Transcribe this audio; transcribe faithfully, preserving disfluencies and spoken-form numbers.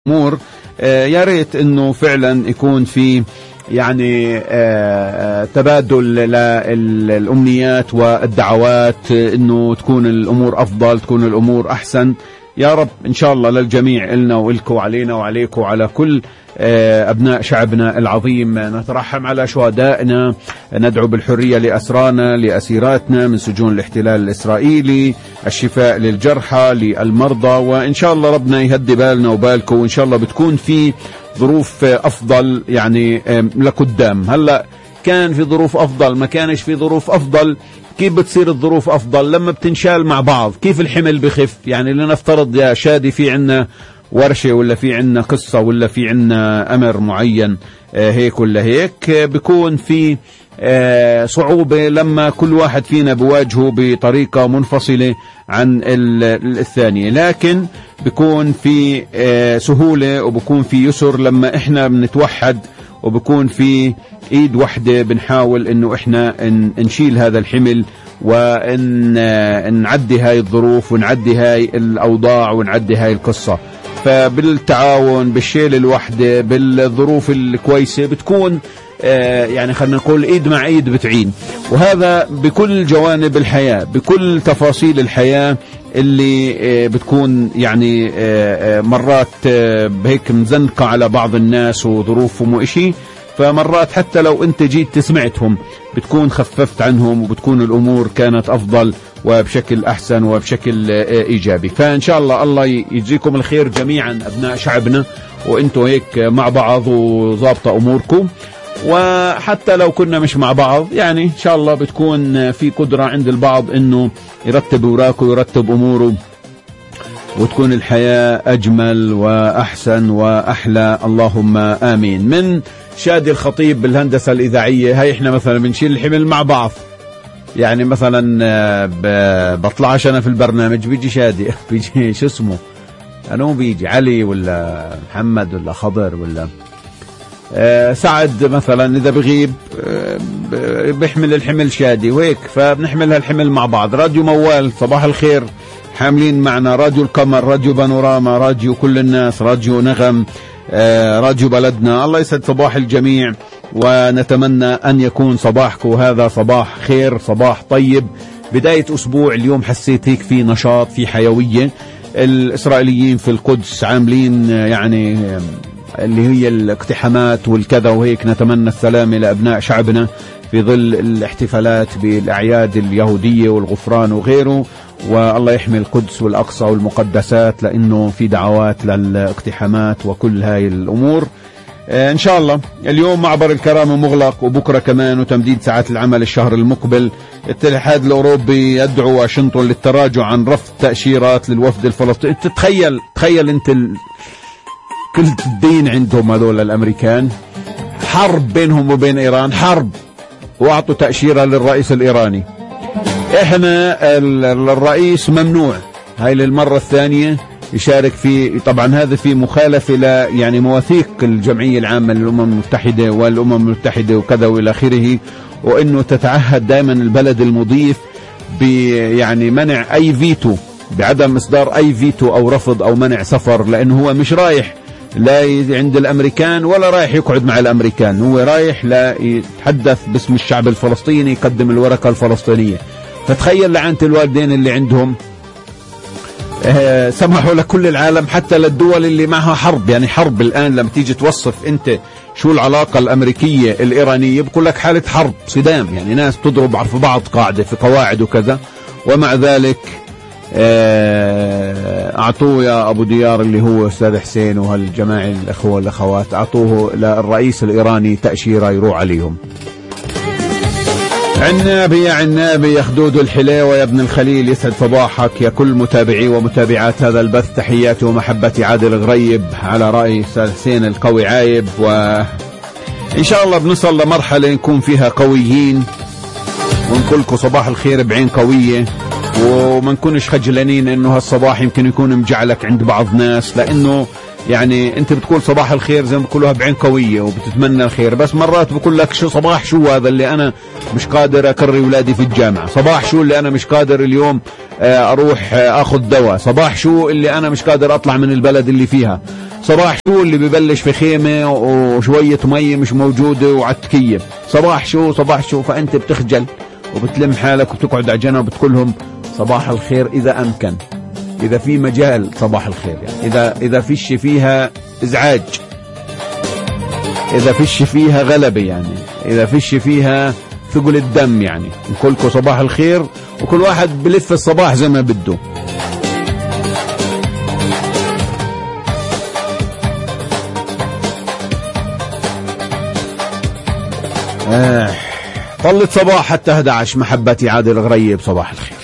امور يا ريت انه فعلا يكون في يعني تبادل للامنيات والدعوات، انه تكون الامور افضل، تكون الامور احسن يا رب ان شاء الله للجميع، إلنا وإلكم وعلينا وعليكم وعلى كل أبناء شعبنا العظيم. نترحم على شهدائنا، ندعو بالحرية لأسرانا لأسيراتنا من سجون الاحتلال الإسرائيلي، الشفاء للجرحى للمرضى، وإن شاء الله ربنا يهدي بالنا وبالكم، وإن شاء الله بتكون في ظروف أفضل يعني لقدام. هلأ كان في ظروف أفضل، ما كانش في ظروف أفضل، كيف بتصير الظروف أفضل؟ لما بتنشال مع بعض. كيف الحمل بخف؟ يعني لنفترض يا شادي في عنا ورشة ولا في عنا قصة ولا في عنا أمر معين هيك ولا هيك، بيكون في صعوبة لما كل واحد فينا بواجهه بطريقة منفصلة عن الثانية، لكن بيكون في سهولة وبيكون في يسر لما احنا بنتوحد وبكون في ايد واحدة بنحاول انه احنا نشيل هذا الحمل وان نعدي هاي الظروف ونعدي هاي الاوضاع ونعدي هاي القصة. فبالتعاون، بالشيل الوحدة، بالظروف الكويسة بتكون آه يعني خلينا نقول ايد مع ايد بتعين، وهذا بكل جوانب الحياة، بكل تفاصيل الحياة اللي آه بتكون يعني آه آه مرات آه هيك مزنقة على بعض الناس وظروفهم وإشي، فمرات حتى لو انت جيت سمعتهم بتكون خففت عنهم وبتكون الامور كانت افضل وبشكل احسن وبشكل ايجابي. فان شاء الله الله يجزيكم الخير جميعا ابناء شعبنا، وانتم هيك مع بعض وظابطه اموركم، وحتى لو كنا مش مع بعض يعني ان شاء الله بتكون في قدرة عند البعض انه يرتب اوراقه ويرتب اموره، وتكون الحياة أجمل وأحسن وأحلى، اللهم آمين. من شادي الخطيب بالهندسة الإذاعية، هاي إحنا مثلا بنشيل الحمل مع بعض، يعني مثلا بطلعش أنا في البرنامج بيجي شادي بيجي شو اسمه أنا بيجي علي ولا محمد ولا خضر ولا أه سعد مثلا، إذا بغيب أه بيحمل الحمل شادي وهيك، فبنحمل هالحمل مع بعض. راديو موال صباح الخير حاملين معنا، راديو القمر، راديو بانوراما، راديو كل الناس، راديو نغم، آه، راديو بلدنا. الله يسعد صباح الجميع، ونتمنى أن يكون صباحكم هذا صباح خير، صباح طيب، بداية أسبوع. اليوم حسيت هيك في نشاط، في حيوية. الإسرائيليين في القدس عاملين يعني اللي هي الاقتحامات والكذا وهيك، نتمنى السلامة لأبناء شعبنا في ظل الاحتفالات بالأعياد اليهودية والغفران وغيره، والله يحمي القدس والأقصى والمقدسات، لأنه في دعوات للاقتحامات وكل هاي الأمور. آه إن شاء الله اليوم معبر الكرامة مغلق، وبكرة كمان وتمديد ساعات العمل الشهر المقبل. الاتحاد الأوروبي يدعو واشنطن للتراجع عن رفض تأشيرات للوفد الفلسطيني. تتخيل تخيل انت ال... كل الدين عندهم هذول الأمريكان، حرب بينهم وبين إيران، حرب، واعطوا تأشيرة للرئيس الإيراني. احنا الرئيس ممنوع هاي للمرة الثانية يشارك في، طبعا هذا في مخالفة ل يعني مواثيق الجمعية العامة للأمم المتحدة والأمم المتحدة وكذا وإلى آخره، وإنه تتعهد دائما البلد المضيف ب يعني منع أي فيتو، بعدم إصدار أي فيتو أو رفض أو منع سفر، لأنه هو مش رايح لا عند الأمريكان ولا رايح يقعد مع الأمريكان، هو رايح لا يتحدث باسم الشعب الفلسطيني، يقدم الورقة الفلسطينية. فتخيل لعنة الوالدين اللي عندهم، آه سمحوا لكل العالم حتى للدول اللي معها حرب، يعني حرب الآن لما تيجي توصف أنت شو العلاقة الأمريكية الإيرانية بقول لك حالة حرب صدام، يعني ناس تضرب في بعض قاعدة في قواعد وكذا، ومع ذلك آه أعطوه يا أبو ديار اللي هو أستاذ حسين وهالجماعة الأخوة والأخوات، أعطوه للرئيس الإيراني تأشيرة يروح عليهم. عنابي يا عنابي يا خدود الحلاوة يا ابن الخليل، يسعد صباحك يا كل متابعي ومتابعات هذا البث. تحياتي ومحبتي عادل غريب على رأي أستاذ حسين القوي عايب، وإن شاء الله بنصل لمرحلة نكون فيها قويين ونقولكم صباح الخير بعين قوية، وما نكونش خجلانين انه هالصباح يمكن يكون مجعلك عند بعض ناس، لانه يعني انت بتقول صباح الخير زي ما بقولوها بعين قوية وبتتمنى الخير، بس مرات بقول لك شو صباح شو هذا اللي انا مش قادر اكري اولادي في الجامعة، صباح شو اللي انا مش قادر اليوم اروح اخذ دواء، صباح شو اللي انا مش قادر اطلع من البلد اللي فيها. صباح شو اللي ببلش في خيمة وشوية مي مش موجودة وعتكية، صباح شو صباح شو. فأنت بتخجل وبتلم حالك وبتقعد على جنب وبتقولهم صباح الخير إذا أمكن، إذا في مجال صباح الخير، يعني إذا إذا فيش فيها إزعاج، إذا فيش فيها غلبة، يعني إذا فيش فيها ثقل الدم، يعني نقولكم صباح الخير وكل واحد بلف الصباح زي ما بده. آه. طلت صباح حتى أحد عشر. محبتي عادل غريب، صباح الخير.